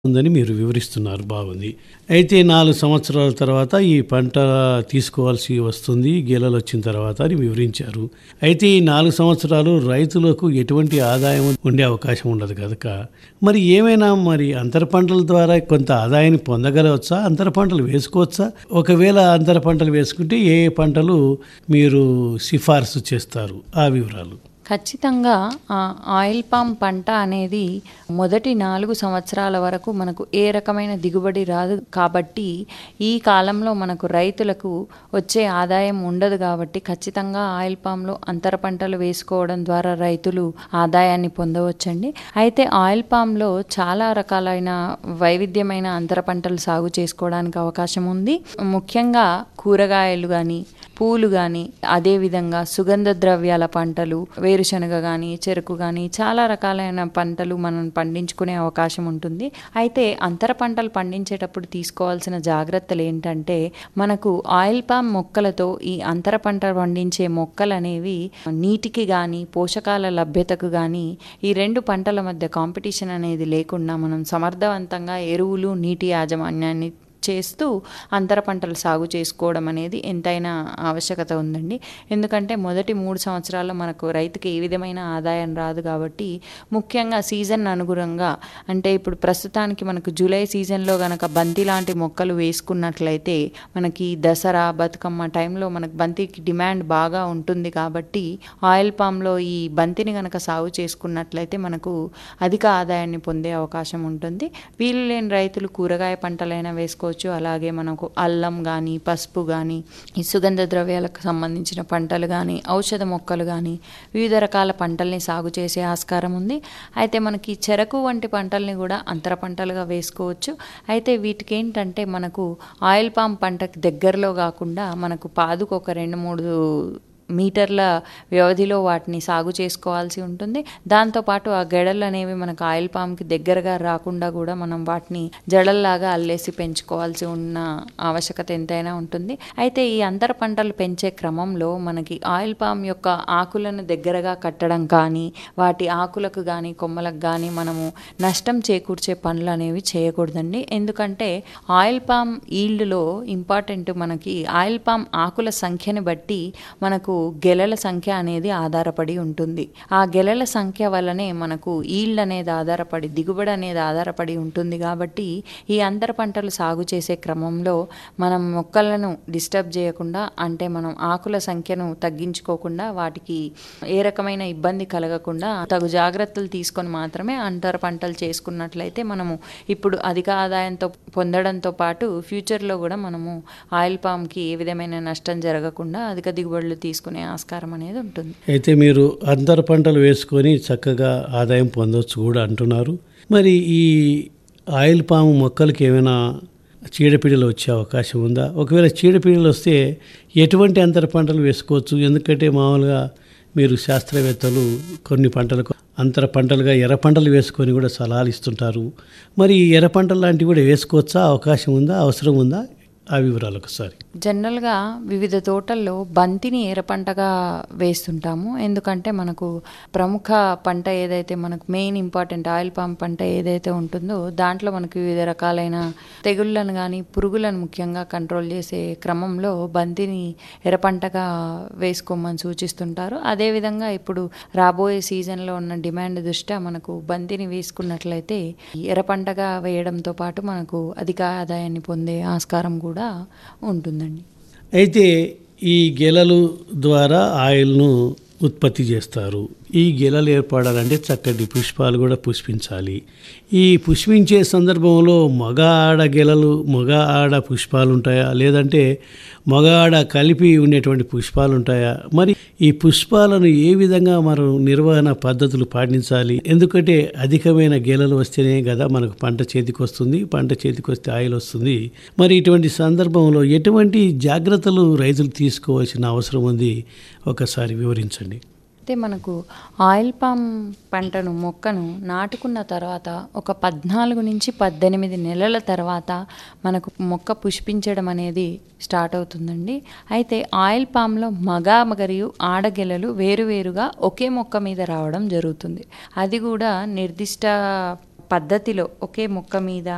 ఉందని మీరు వివరిస్తున్నారు. బాగుంది. అయితే 4 సంవత్సరాల తర్వాత ఈ పంట తీసుకోవాల్సి వస్తుంది గెలలు వచ్చిన తర్వాత అని వివరించారు. అయితే ఈ 4 సంవత్సరాలు రైతులకు ఎటువంటి ఆదాయం ఉండే అవకాశం ఉండదు కనుక మరి ఏమైనా అంతర పంటల ద్వారా కొంత ఆదాయాన్ని పొందగలవచ్చా? అంతర పంటలు వేసుకోవచ్చా? ఒకవేళ అంతర పంటలు వేసుకుంటే ఏ ఏ పంటలు మీరు సిఫార్సు చేస్తారు? ఆ వివరాలు. ఖచ్చితంగా ఆయిల్ పామ్ పంట అనేది మొదటి 4 సంవత్సరాల వరకు మనకు ఏ రకమైన దిగుబడి రాదు కాబట్టి ఈ కాలంలో మనకు రైతులకు వచ్చే ఆదాయం ఉండదు కాబట్టి ఖచ్చితంగా ఆయిల్ పామ్లో అంతర పంటలు వేసుకోవడం ద్వారా రైతులు ఆదాయాన్ని పొందవచ్చండి. అయితే ఆయిల్ పామ్లో చాలా రకాలైన వైవిధ్యమైన అంతర పంటలు సాగు చేసుకోవడానికి అవకాశం ఉంది. ముఖ్యంగా కూరగాయలు కానీ, పూలు కానీ, అదేవిధంగా సుగంధ ద్రవ్యాల పంటలు, వేరుశనగ కానీ, చెరుకు కానీ చాలా రకాలైన పంటలు మనం పండించుకునే అవకాశం ఉంటుంది. అయితే అంతర పంటలు పండించేటప్పుడు తీసుకోవాల్సిన జాగ్రత్తలు ఏంటంటే మనకు ఆయిల్ పామ్ మొక్కలతో ఈ అంతర పంట పండించే మొక్కలు అనేవి నీటికి కానీ పోషకాల లభ్యతకు కానీ ఈ 2 పంటల మధ్య కాంపిటీషన్ అనేది లేకుండా మనం సమర్థవంతంగా ఎరువులు, నీటి యాజమాన్యాన్ని చేస్తూ అంతర పంటలు సాగు చేసుకోవడం అనేది ఎంతైనా ఆవశ్యకత ఉందండి. ఎందుకంటే మొదటి 3 సంవత్సరాల్లో మనకు రైతుకి ఏ విధమైన ఆదాయం రాదు కాబట్టి ముఖ్యంగా సీజన్ అనుగుణంగా అంటే ఇప్పుడు ప్రస్తుతానికి మనకు జూలై సీజన్లో గనక బంతి లాంటి మొక్కలు వేసుకున్నట్లయితే మనకి దసరా, బతుకమ్మ టైంలో మనకు బంతికి డిమాండ్ బాగా ఉంటుంది కాబట్టి ఆయిల్ పామ్లో ఈ బంతిని గనక సాగు చేసుకున్నట్లయితే మనకు అధిక ఆదాయాన్ని పొందే అవకాశం ఉంటుంది. వీలు లేని రైతులు కూరగాయ పంటలైనా వేసుకోవచ్చు. అలాగే మనకు అల్లం కానీ, పసుపు కానీ, ఈ సుగంధ ద్రవ్యాలకు సంబంధించిన పంటలు కానీ, ఔషధ మొక్కలు కానీ వివిధ రకాల పంటల్ని సాగు చేసే ఆస్కారం ఉంది. అయితే మనకి చెరకు వంటి పంటల్ని కూడా అంతర పంటలుగా వేసుకోవచ్చు. అయితే వీటికి ఏంటంటే మనకు ఆయిల్ పామ్ పంటకి దగ్గరలో కాకుండా మనకు పాదుకు ఒక 2-3 మీటర్ల వ్యవధిలో వాటిని సాగు చేసుకోవాల్సి ఉంటుంది. దాంతోపాటు ఆ గెడలు అనేవి మనకు ఆయిల్ పామ్కి దగ్గరగా రాకుండా కూడా మనం వాటిని జడల్లాగా అల్లేసి పెంచుకోవాల్సి ఉన్న ఆవశ్యకత ఎంతైనా ఉంటుంది. అయితే ఈ అంతర పంటలు పెంచే క్రమంలో మనకి ఆయిల్ పామ్ యొక్క ఆకులను దగ్గరగా కట్టడం కానీ, వాటి ఆకులకు కానీ, కొమ్మలకు కానీ మనము నష్టం చేకూర్చే పనులు అనేవి చేయకూడదండి. ఎందుకంటే ఆయిల్ పామ్ ఈల్డ్లో ఇంపార్టెంట్ మనకి ఆయిల్ పామ్ ఆకుల సంఖ్యని బట్టి మనకు గెలల సంఖ్య అనేది ఆధారపడి ఉంటుంది. ఆ గెలల సంఖ్య వల్లనే మనకు ఈల్డ్ అనేది ఆధారపడి, దిగుబడి అనేది ఆధారపడి ఉంటుంది. కాబట్టి ఈ అంతర పంటలు సాగు చేసే క్రమంలో మనం మొక్కలను డిస్టర్బ్ చేయకుండా, అంటే మనం ఆకుల సంఖ్యను తగ్గించుకోకుండా, వాటికి ఏ రకమైన ఇబ్బంది కలగకుండా తగు జాగ్రత్తలు తీసుకొని మాత్రమే అంతర పంటలు చేసుకున్నట్లయితే మనము ఇప్పుడు అధిక ఆదాయంతో పొందడంతో పాటు ఫ్యూచర్లో కూడా మనము ఆయిల్ పామ్కి ఏ విధమైన నష్టం జరగకుండా అధిక దిగుబడులు తీసుకునే ఆస్కారం అనేది ఉంటుంది. అయితే మీరు అంతర పంటలు వేసుకొని చక్కగా ఆదాయం పొందవచ్చు కూడా అంటున్నారు. మరి ఈ ఆయిల్ పాము మొక్కలకి ఏమైనా చీడపీడలు వచ్చే అవకాశం ఉందా? ఒకవేళ చీడపీడలు వస్తే ఎటువంటి అంతర పంటలు వేసుకోవచ్చు? ఎందుకంటే మామూలుగా మీరు శాస్త్రవేత్తలు కొన్ని పంటలకు అంతర పంటలుగా ఎర్ర పంటలు వేసుకొని కూడా సలహాలు ఇస్తుంటారు. మరి ఎర్ర పంటలు లాంటివి కూడా వేసుకోవచ్చా? అవకాశం ఉందా? అవసరం ఉందా? ఆ వివరాలు ఒకసారి. జనరల్గా వివిధ తోటల్లో బంతిని ఎర్ర పంటగా వేస్తుంటాము. ఎందుకంటే మనకు ప్రముఖ పంట ఏదైతే మనకు మెయిన్ ఇంపార్టెంట్ ఆయిల్ పామ్ పంట ఏదైతే ఉంటుందో దాంట్లో మనకు వివిధ రకాలైన తెగుళ్ళను కానీ, పురుగులను ముఖ్యంగా కంట్రోల్ చేసే క్రమంలో బంతిని ఎర్ర పంటగా వేసుకోమని సూచిస్తుంటారు. అదేవిధంగా ఇప్పుడు రాబోయే సీజన్లో ఉన్న డిమాండ్ దృష్ట్యా మనకు బంతిని వేసుకున్నట్లయితే ఎర్ర పంటగా వేయడంతో పాటు మనకు అధిక ఆదాయాన్ని పొందే ఆస్కారం కూడా ఉంటుందండి. అయితే ఈ గెలలు ద్వారా ఆయిల్ను ఉత్పత్తి చేస్తారు. ఈ గెలలు ఏర్పడాలంటే చక్కటి పుష్పాలు కూడా పుష్పించాలి. ఈ పుష్పించే సందర్భంలో మగ ఆడ గెలలు, మగ ఆడ పుష్పాలు ఉంటాయా, లేదంటే మగ ఆడ కలిపి ఉండేటువంటి పుష్పాలు ఉంటాయా? మరి ఈ పుష్పాలను ఏ విధంగా మనం నిర్వహణ పద్ధతులు పాటించాలి? ఎందుకంటే అధికమైన గెలలు వస్తేనే కదా మనకు పంట చేతికి వస్తుంది. పంట చేతికి వస్తే ఆయిల్ వస్తుంది. మరి ఇటువంటి సందర్భంలో ఎటువంటి జాగ్రత్తలు రైతులు తీసుకోవాల్సిన అవసరం ఉంది? ఒకసారి వివరించండి. అయితే మనకు ఆయిల్ పామ్ పంటను మొక్కను నాటుకున్న తర్వాత ఒక 14 నుంచి 18 నెలల తర్వాత మనకు మొక్క పుష్పించడం అనేది స్టార్ట్ అవుతుందండి. అయితే ఆయిల్ పామ్లో మగ మరియు ఆడగెలలు వేరువేరుగా ఒకే మొక్క మీద రావడం జరుగుతుంది. అది కూడా నిర్దిష్ట పద్ధతిలో ఒకే మొక్క మీద